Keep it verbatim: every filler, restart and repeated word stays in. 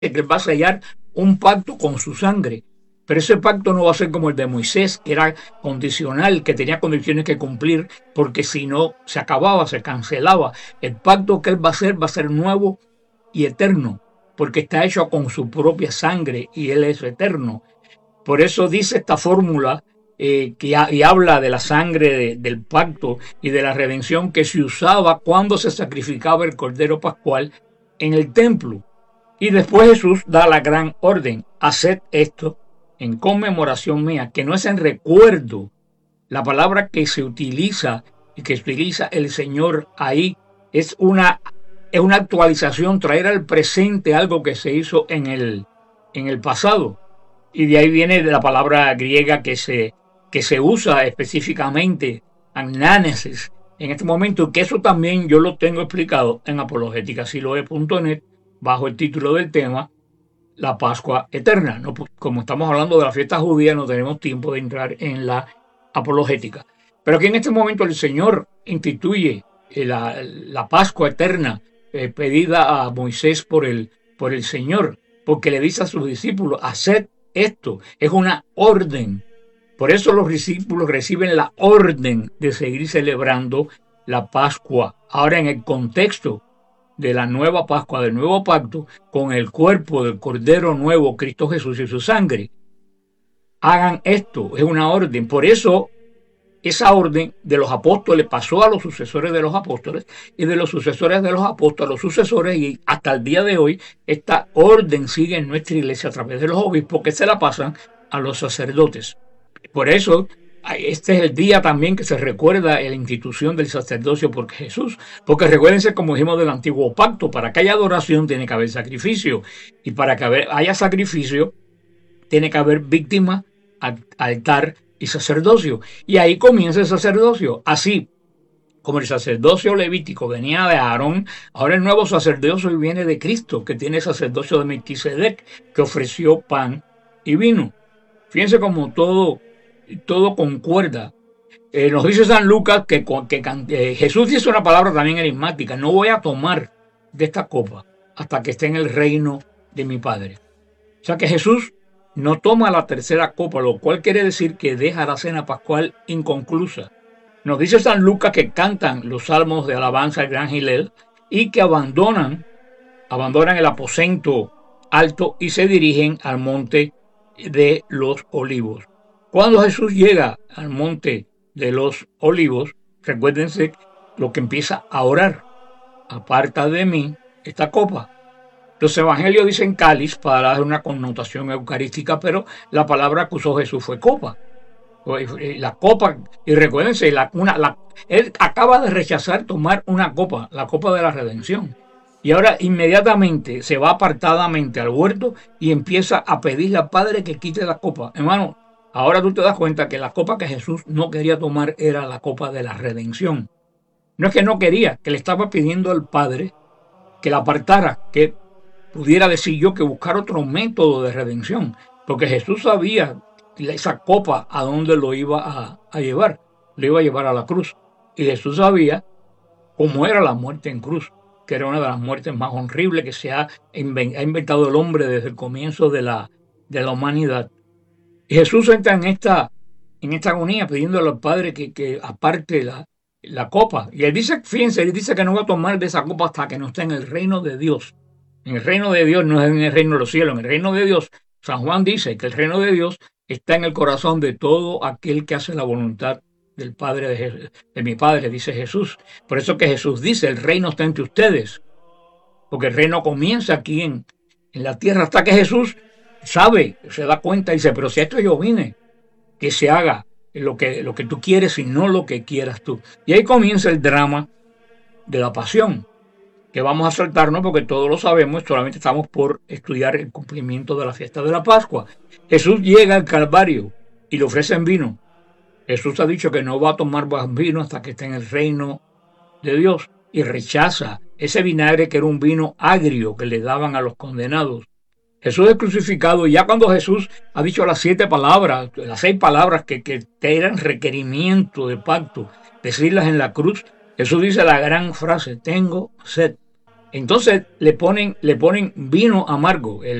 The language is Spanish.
que él va a sellar un pacto con su sangre. Pero ese pacto no va a ser como el de Moisés, que era condicional, que tenía condiciones que cumplir, porque si no se acababa, se cancelaba. El pacto que él va a hacer va a ser nuevo y eterno, porque está hecho con su propia sangre y él es eterno. Por eso dice esta fórmula eh, que ha, y habla de la sangre de, del pacto y de la redención que se usaba cuando se sacrificaba el Cordero Pascual en el templo. Y después Jesús da la gran orden: haced esto en conmemoración mía, que no es en recuerdo. La palabra que se utiliza y que utiliza el Señor ahí es una, es una actualización, traer al presente algo que se hizo en el, en el pasado. Y de ahí viene de la palabra griega que se, que se usa específicamente, agnánesis, en este momento, que eso también yo lo tengo explicado en apologética siloe punto net bajo el título del tema, la Pascua Eterna. No, como estamos hablando de la fiesta judía, no tenemos tiempo de entrar en la apologética. Pero aquí en este momento el Señor instituye la, la Pascua Eterna eh, pedida a Moisés por el, por el Señor, porque le dice a sus discípulos: haced esto. Es una orden. Por eso los discípulos reciben la orden de seguir celebrando la Pascua. Ahora, en el contexto de la nueva Pascua, del nuevo pacto, con el cuerpo del Cordero Nuevo, Cristo Jesús y su sangre. Hagan esto, es una orden. Por eso, esa orden de los apóstoles pasó a los sucesores de los apóstoles, y de los sucesores de los apóstoles a los sucesores, y hasta el día de hoy, esta orden sigue en nuestra iglesia a través de los obispos, que se la pasan a los sacerdotes. Por eso, este es el día también que se recuerda la institución del sacerdocio por Jesús, porque recuérdense, como dijimos, del antiguo pacto: para que haya adoración tiene que haber sacrificio, y para que haya sacrificio tiene que haber víctima, altar y sacerdocio, y ahí comienza el sacerdocio. Así como el sacerdocio levítico venía de Aarón, ahora el nuevo sacerdocio viene de Cristo, que tiene el sacerdocio de Melquisedec, que ofreció pan y vino. Fíjense cómo todo todo concuerda. Eh, nos dice San Lucas que, que, que eh, Jesús dice una palabra también enigmática: no voy a tomar de esta copa hasta que esté en el reino de mi Padre. O sea que Jesús no toma la tercera copa, lo cual quiere decir que deja la cena pascual inconclusa. Nos dice San Lucas que cantan los salmos de alabanza al gran Gilel y que abandonan, abandonan el aposento alto y se dirigen al monte de los olivos. Cuando Jesús llega al monte de los olivos, recuérdense lo que empieza a orar: aparta de mí esta copa. Los evangelios dicen cáliz para dar una connotación eucarística, pero la palabra que usó Jesús fue copa. La copa, y recuérdense, la, una, la, él acaba de rechazar tomar una copa, la copa de la redención. Y ahora inmediatamente se va apartadamente al huerto y empieza a pedirle al Padre que quite la copa. Hermano, ahora tú te das cuenta que la copa que Jesús no quería tomar era la copa de la redención. No es que no quería, que le estaba pidiendo al Padre que la apartara, que pudiera decir yo que buscar otro método de redención, porque Jesús sabía esa copa a dónde lo iba a, a llevar, lo iba a llevar a la cruz. Y Jesús sabía cómo era la muerte en cruz, que era una de las muertes más horribles que se ha, ha inventado el hombre desde el comienzo de la, de la humanidad. Y Jesús entra en esta, en esta agonía pidiéndole al Padre que, que aparte la, la copa. Y él dice, fíjense, él dice que no va a tomar de esa copa hasta que no esté en el reino de Dios. En el reino de Dios no es en el reino de los cielos, en el reino de Dios. San Juan dice que el reino de Dios está en el corazón de todo aquel que hace la voluntad del Padre de, Jesús, de mi Padre, dice Jesús. Por eso que Jesús dice: el reino está entre ustedes. Porque el reino comienza aquí en, en la tierra, hasta que Jesús sabe, se da cuenta y dice: pero si esto yo vine, que se haga lo que, lo que tú quieres y no lo que quieras tú. Y ahí comienza el drama de la pasión, que vamos a saltarnos porque todos lo sabemos, solamente estamos por estudiar el cumplimiento de la fiesta de la Pascua. Jesús llega al Calvario y le ofrecen vino. Jesús ha dicho que no va a tomar más vino hasta que esté en el reino de Dios, y rechaza ese vinagre que era un vino agrio que le daban a los condenados. Jesús es crucificado, y ya cuando Jesús ha dicho las siete palabras, las seis palabras que, que eran requerimiento de pacto, decirlas en la cruz, Jesús dice la gran frase: tengo sed. Entonces le ponen, le ponen vino amargo. El